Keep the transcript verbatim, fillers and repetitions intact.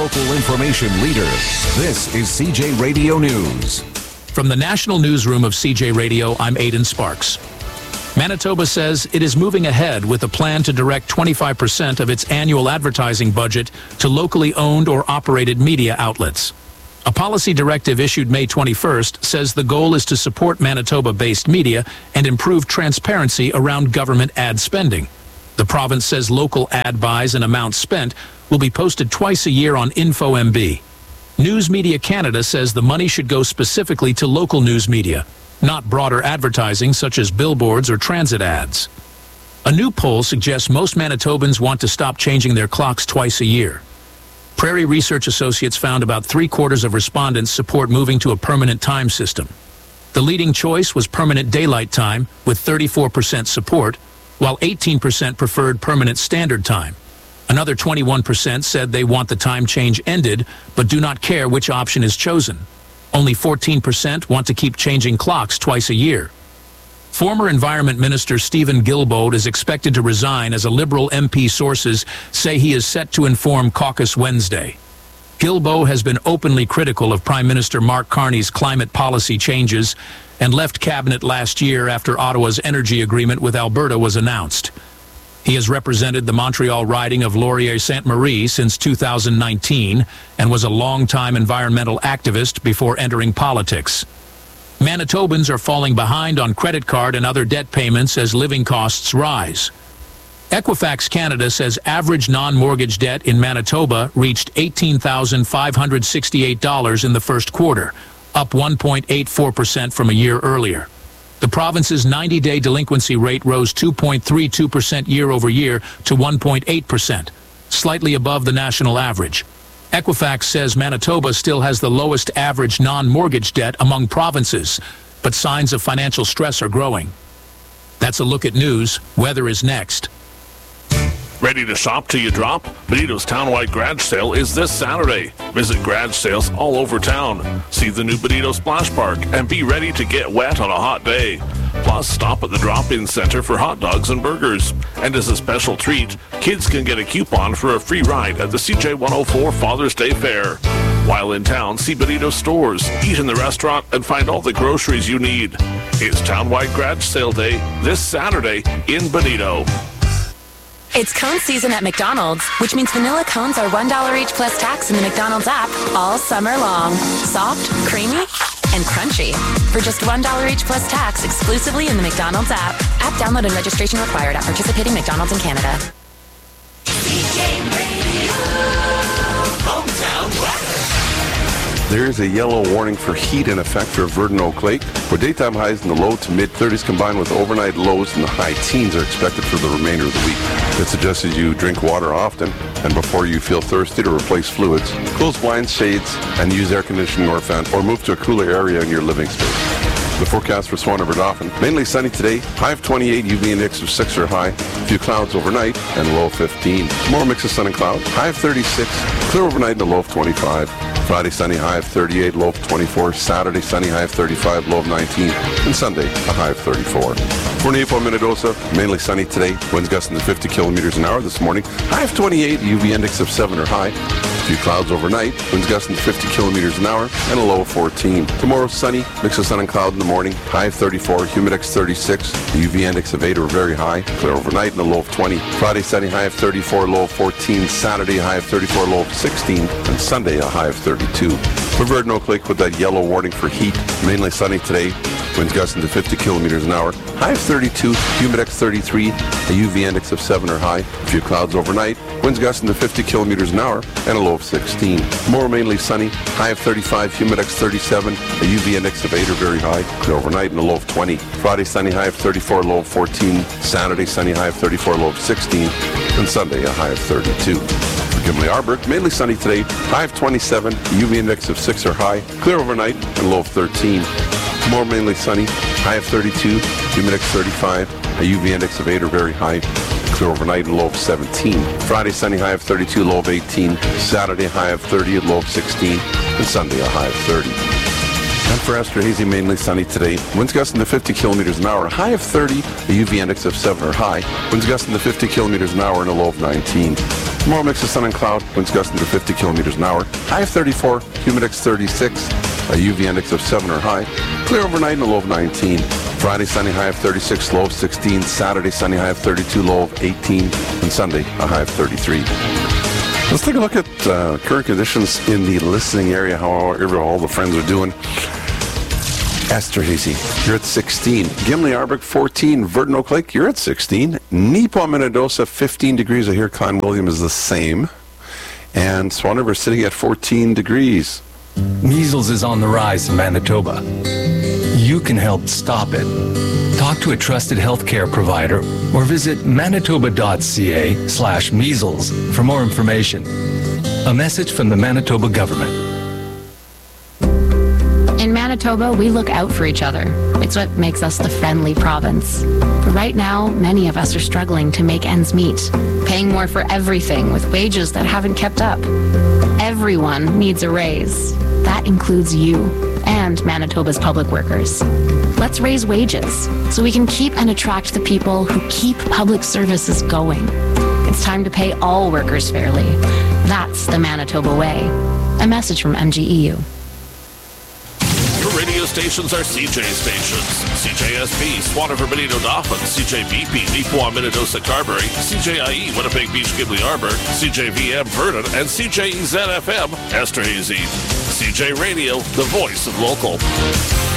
local information leader. This is C J Radio News. From the National Newsroom of C J Radio, I'm Aidan Sparks. Manitoba says it is moving ahead with a plan to direct twenty-five percent of its annual advertising budget to locally owned or operated media outlets. A policy directive issued May twenty-first says the goal is to support Manitoba-based media and improve transparency around government ad spending. The province says local ad buys and amounts spent will be posted twice a year on InfoMB. News Media Canada says the money should go specifically to local news media, not broader advertising such as billboards or transit ads. A new poll suggests most Manitobans want to stop changing their clocks twice a year. Prairie Research Associates found about three-quarters of respondents support moving to a permanent time system. The leading choice was permanent daylight time, with thirty-four percent support, while eighteen percent preferred permanent standard time. Another twenty-one percent said they want the time change ended, but do not care which option is chosen. Only fourteen percent want to keep changing clocks twice a year. Former Environment Minister Stephen Guilbeault is expected to resign as a Liberal M P sources say he is set to inform caucus Wednesday. Guilbeault has been openly critical of Prime Minister Mark Carney's climate policy changes and left cabinet last year after Ottawa's energy agreement with Alberta was announced. He has represented the Montreal riding of Laurier-Sainte Marie since two thousand nineteen and was a long-time environmental activist before entering politics. Manitobans are falling behind on credit card and other debt payments as living costs rise. Equifax Canada says average non-mortgage debt in Manitoba reached eighteen thousand five hundred sixty-eight dollars in the first quarter, up one point eight four percent from a year earlier. The province's ninety-day delinquency rate rose two point three two percent year over year to one point eight percent, slightly above the national average. Equifax says Manitoba still has the lowest average non-mortgage debt among provinces, but signs of financial stress are growing. That's a look at news. Weather is next. Ready to shop till you drop? Bonito's Townwide Garage Sale is this Saturday. Visit garage sales all over town. See the new Bonito Splash Park and be ready to get wet on a hot day. Plus, stop at the drop-in center for hot dogs and burgers. And as a special treat, kids can get a coupon for a free ride at the C J one oh four Father's Day Fair. While in town, see Bonito stores, eat in the restaurant, and find all the groceries you need. It's Townwide Garage Sale Day this Saturday in Bonito. It's cone season at McDonald's, which means vanilla cones are one dollar each plus tax in the McDonald's app all summer long. Soft, creamy, and crunchy. For just one dollar each plus tax exclusively in the McDonald's app. App download and registration required at participating McDonald's in Canada. C J Radio, hometown weather. There is a yellow warning for heat in effect for Verdun Oak Lake, where daytime highs in the low to mid thirties combined with overnight lows in the high teens are expected for the remainder of the week. It suggests that you drink water often, and before you feel thirsty, to replace fluids, close blinds, shades, and use air conditioning or fan, or move to a cooler area in your living space. The forecast for Swan River Dauphin: mainly sunny today, high of twenty-eight, U V index of six or high, a few clouds overnight, and low of fifteen. Tomorrow mix of sun and cloud, high of thirty-six, clear overnight and a low of twenty-five. Friday sunny, high of thirty-eight, low of twenty-four. Saturday sunny, high of thirty-five, low of nineteen. And Sunday, a high of thirty-four. For Naples, Minnedosa, mainly sunny today, winds gusting to fifty kilometers an hour this morning, high of twenty-eight, U V index of seven or high. A few clouds overnight, winds gusting to fifty kilometers an hour, and a low of fourteen. Tomorrow sunny, mix of sun and cloud in the morning, high of thirty-four, humidex thirty-six, the U V index of eight or very high, clear overnight and a low of twenty. Friday sunny, high of thirty-four, low of fourteen. Saturday, high of thirty-four, low of sixteen. And Sunday, a high of thirty-two. For Verdun Oak Lake with that yellow warning for heat, mainly sunny today, winds gusting to fifty kilometers an hour, high of thirty-two, humidex thirty-three, a U V index of seven or high, a few clouds overnight, winds gusting to fifty kilometers an hour, and a low of sixteen. Tomorrow mainly sunny, high of thirty-five, humidex thirty-seven, a U V index of eight or very high, clear overnight and a low of twenty. Friday sunny, high of thirty-four, low of fourteen. Saturday sunny, high of thirty-four, low of sixteen. And Sunday a high of thirty-two. For Gimli Arbor, mainly sunny today, high of twenty-seven, U V index of six or high, clear overnight and low of thirteen. Tomorrow mainly sunny, high of thirty-two, humidex thirty-five, a U V index of eight or very high, clear overnight and low of seventeen. Friday sunny, high of thirty-two, low of eighteen. Saturday high of thirty, low of sixteen. And Sunday a high of thirty. And for Esterhazy, mainly sunny today. Winds gusting to fifty kilometers an hour, high of thirty, a U V index of seven or high. Winds gusting to fifty kilometers an hour and a low of nineteen. Tomorrow mix of sun and cloud, winds gusting to fifty kilometers an hour, high of thirty-four, humidex thirty-six, a U V index of seven or high. Clear overnight and a low of nineteen. Friday, sunny, high of thirty-six, low of sixteen. Saturday, sunny, high of thirty-two, low of eighteen. And Sunday, a high of thirty-three. Let's take a look at uh, current conditions in the listening area, how all the friends are doing. Esterhazy, you're at sixteen. Gimli, Arbic, fourteen. Verdon, Oak Lake, you're at sixteen. Neepawa, Minnedosa, fifteen degrees. I hear Clonwilliam is the same. And Swan River sitting at fourteen degrees. Measles is on the rise in Manitoba. You can help stop it. Talk to a trusted healthcare provider or visit manitoba.ca slash measles for more information. A message from the Manitoba government. In Manitoba, we look out for each other. It's what makes us the friendly province. But right now, many of us are struggling to make ends meet, paying more for everything with wages that haven't kept up. Everyone needs a raise. That includes you and Manitoba's public workers. Let's raise wages so we can keep and attract the people who keep public services going. It's time to pay all workers fairly. That's the Manitoba way. A message from M G E U. Your radio stations are C J stations. C J S B, Swan River, Benito, Dauphin. C J B P, Neepawa, Minnedosa, Carberry. C J I E, Winnipeg Beach, Gimli, Arbor. C J V M, Verdon. And C J E Z F M, Esterhazy. C J Radio, the voice of local.